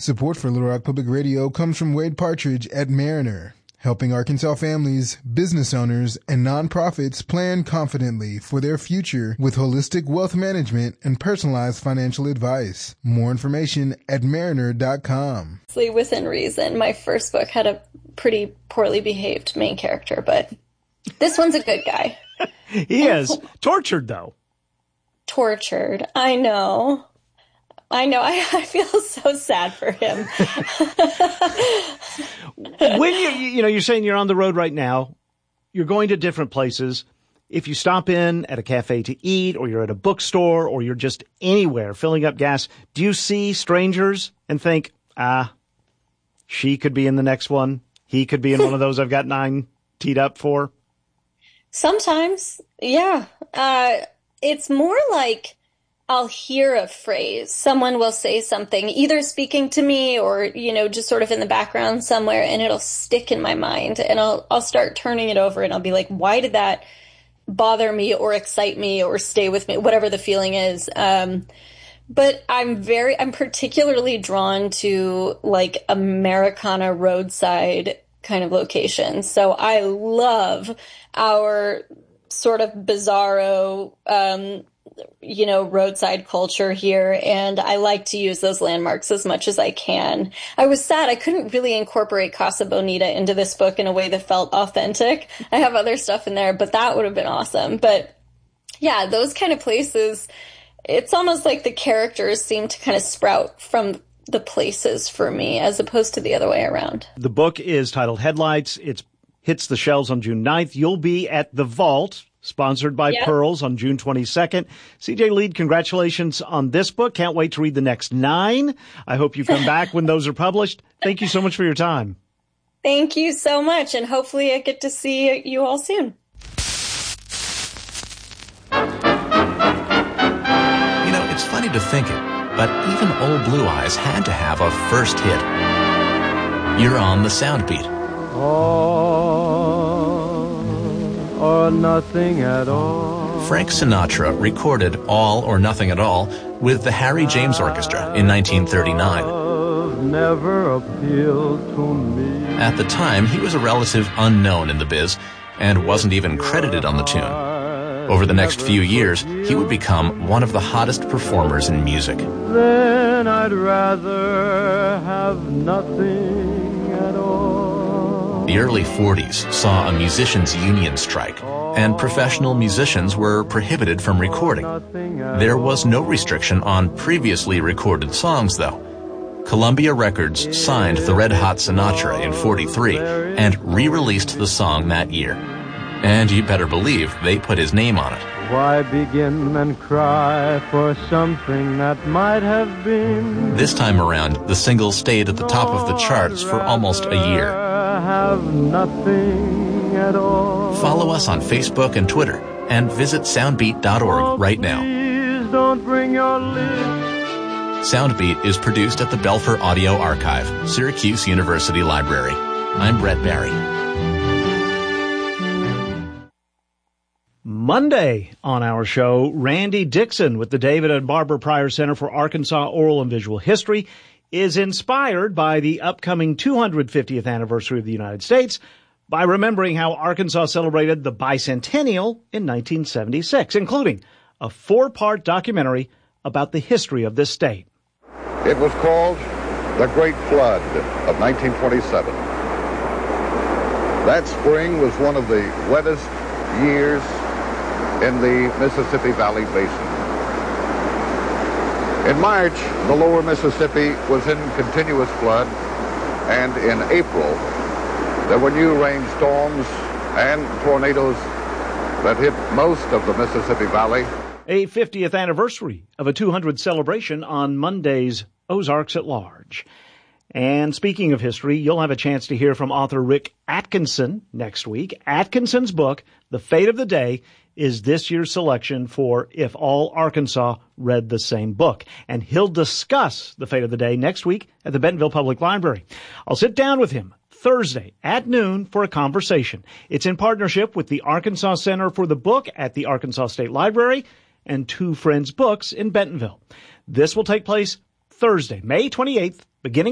Support for Little Rock Public Radio comes from Wade Partridge at Mariner, helping Arkansas families, business owners, and nonprofits plan confidently for their future with holistic wealth management and personalized financial advice. More information at mariner.com. Within reason, my first book had a pretty poorly behaved main character, but this one's a good guy. He is. Tortured, though. Tortured. I know. I feel so sad for him. When you're saying you're on the road right now, you're going to different places. If you stop in at a cafe to eat, or you're at a bookstore, or you're just anywhere filling up gas, do you see strangers and think, she could be in the next one? He could be in one of those I've got 9 teed up for? Sometimes, yeah. It's more like I'll hear a phrase. Someone will say something, either speaking to me or, just sort of in the background somewhere, and it'll stick in my mind. And I'll start turning it over, and I'll be like, why did that bother me or excite me or stay with me, whatever the feeling is. But I'm particularly drawn to like Americana roadside kind of locations. So I love our sort of bizarro, roadside culture here. And I like to use those landmarks as much as I can. I was sad I couldn't really incorporate Casa Bonita into this book in a way that felt authentic. I have other stuff in there, but that would have been awesome. But yeah, those kind of places, it's almost like the characters seem to kind of sprout from the places for me as opposed to the other way around. The book is titled Headlights. It hits the shelves on June 9th. You'll be at The Vault, sponsored by Pearls, on June 22nd. CJ Lead, congratulations on this book. Can't wait to read the next 9. I hope you come back when those are published. Thank you so much for your time. Thank you so much, and hopefully I get to see you all soon. It's funny to think it, but even Old Blue Eyes had to have a first hit. You're on the Soundbeat. All or nothing at all. Frank Sinatra recorded All or Nothing at All with the Harry James Orchestra in 1939. Love never appealed to me. At the time, he was a relative unknown in the biz and wasn't even credited on the tune. Over the next few years, he would become one of the hottest performers in music. Then I'd rather have nothing at all. The early 40s saw a musicians' union strike, and professional musicians were prohibited from recording. There was no restriction on previously recorded songs, though. Columbia Records signed the Red Hot Sinatra in '43 and re-released the song that year. And you better believe they put his name on it. Why begin and cry for something that might have been? This time around, the single stayed at the top of the charts for almost a year. Have nothing at all. Follow us on Facebook and Twitter, and visit soundbeat.org right now. Please don't bring your lips. Soundbeat is produced at the Belfer Audio Archive, Syracuse University Library. I'm Brett Barry. Monday on our show, Randy Dixon with the David and Barbara Pryor Center for Arkansas Oral and Visual History is inspired by the upcoming 250th anniversary of the United States by remembering how Arkansas celebrated the bicentennial in 1976, including a 4-part documentary about the history of this state. It was called The Great Flood of 1927. That spring was one of the wettest years in the Mississippi Valley Basin. In March, the lower Mississippi was in continuous flood, and in April, there were new rainstorms and tornadoes that hit most of the Mississippi Valley. A 50th anniversary of a 200 celebration on Monday's Ozarks at Large. And speaking of history, you'll have a chance to hear from author Rick Atkinson next week. Atkinson's book, The Fate of the Day, is this year's selection for If All Arkansas Read the Same Book. And he'll discuss the fate of the day next week at the Bentonville Public Library. I'll sit down with him Thursday at noon for a conversation. It's in partnership with the Arkansas Center for the Book at the Arkansas State Library and Two Friends Books in Bentonville. This will take place Thursday, May 28th, beginning